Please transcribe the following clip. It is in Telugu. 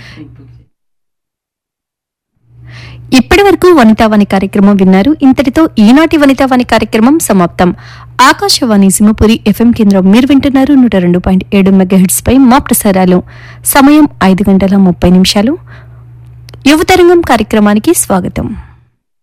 ఇప్పటి వరకు వనితావాణి కార్యక్రమం విన్నారు. ఇంతటితో ఈనాటి వనితావాణి కార్యక్రమం సమాప్తం. ఆకాశవాణి సింహపురి ఎఫ్ఎం కేంద్రం మీరు వింటున్నారు 102.7 మెగాహెర్ట్జ్ పై మా ప్రసారాలు. సమయం 5:30 యువతరంగం కార్యక్రమానికి స్వాగతం.